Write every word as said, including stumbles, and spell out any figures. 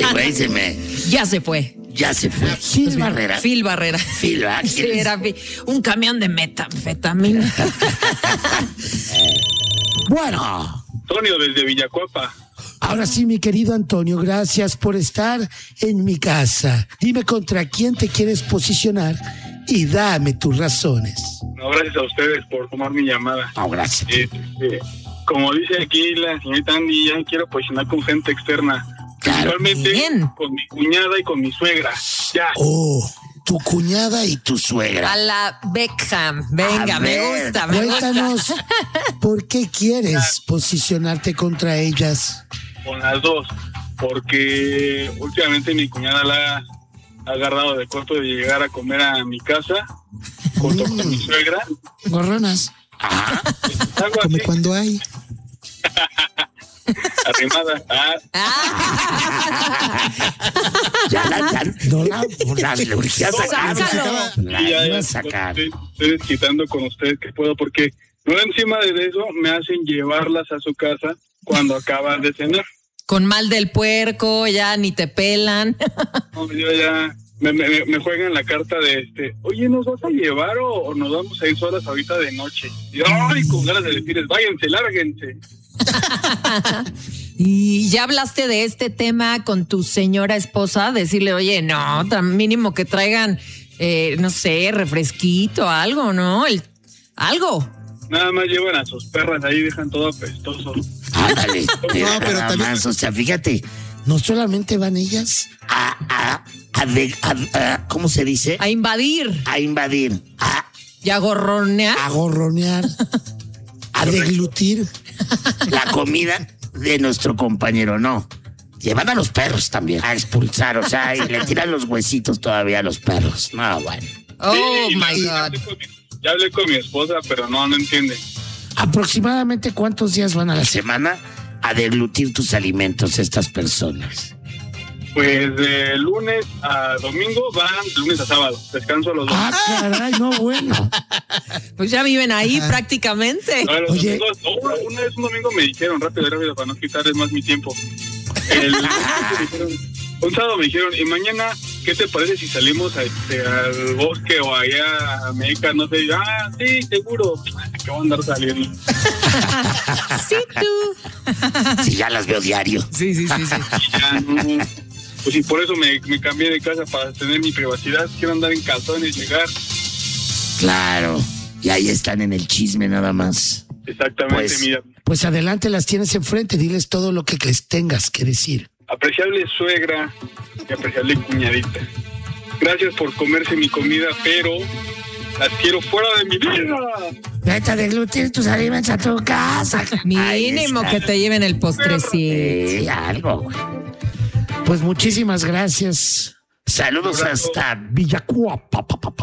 güey se me... Ya se fue. Ya se fue. Phil Barrera. Phil Barrera. Phil, ¿ah? Sí, era un camión de metanfetamina. Bueno. Antonio desde Villacuapa. Ahora sí, mi querido Antonio, gracias por estar en mi casa. Dime contra quién te quieres posicionar y dame tus razones. No, gracias a ustedes por tomar mi llamada. No, gracias. Eh, eh, como dice aquí la señorita Andy, ya quiero posicionar con gente externa. Claro. Principalmente Bien. con mi cuñada y con mi suegra. Ya. Oh, tu cuñada y Tu suegra. A la Beckham. Venga, A me ver, gusta, me Cuéntanos, gusta. ¿por qué quieres posicionarte contra ellas? Con las dos. Porque últimamente mi cuñada la ha agarrado de corto de llegar a comer a mi casa junto Mm. con mi suegra. Gorronas, Ajá. Algo come así, cuando hay. arrimada. Ah, Ya la, ya, No la- la, le urgía sacar. Sácalo. La y ya, iba ya, a sacar. Estoy, estoy desquitando con ustedes que puedo, porque no encima de eso me hacen llevarlas a su casa cuando acaban de cenar. Con mal del puerco, ya ni te pelan. No, yo ya me, me, me juegan la carta de este, oye, ¿nos vas a llevar o, o nos vamos a ir solas ahorita de noche? Y ay, con ganas de decirles, váyanse, lárguense. ¿Y ya hablaste de este tema con tu señora esposa? Decirle, oye, no, tan mínimo que traigan, eh, no sé, refresquito, algo, ¿no? El, algo. Nada más llevan a sus perras ahí, dejan todo apestoso. Ándale. No, pero Nada también- más, o sea, fíjate, No solamente van ellas, a, a, a, de- a- a- ¿cómo se dice? A invadir, A invadir, a, y a gorronear. a gorronear, a deglutir. la comida de nuestro compañero, no. Llevan a los perros también a expulsar, o sea, y le tiran los huesitos todavía a los perros. No, bueno. Oh, Sí, my ya God. hablé con mi- Ya hablé con mi esposa, pero no, no entiende. ¿Aproximadamente cuántos días van a la semana? Semana a deglutir tus alimentos estas personas. Pues de lunes a domingo van de lunes a sábado. Descanso los dos. Ah, caray, no, bueno. Pues ya viven ahí prácticamente. No, los Oye. domingos, no, una, una vez un domingo me dijeron, rápido, rápido, para no quitarles más mi tiempo. El, me dijeron, un sábado me dijeron, y mañana, ¿qué te parece si salimos a este, al bosque o allá a Meca? No sé, ah, sí, seguro. ¿Qué voy a andar saliendo? Sí, tú. Si ya las veo diario. Sí, sí, sí, sí. Ya, no. Pues y por eso me, me cambié de casa para tener mi privacidad. Quiero andar en calzones, llegar. Claro. Y ahí están en el chisme nada más. Exactamente, Pues- mira. Pues adelante, las tienes enfrente, diles todo lo que les tengas que decir. Apreciable suegra y apreciable cuñadita. Gracias por comerse mi comida, pero las quiero fuera de mi vida. Vete a deglutir tus alimentos a tu casa. Ahí Mínimo está. que te lleven el postrecito. Sí, algo, güey. Pues muchísimas gracias. Saludos Abrazo. hasta Villacuapa.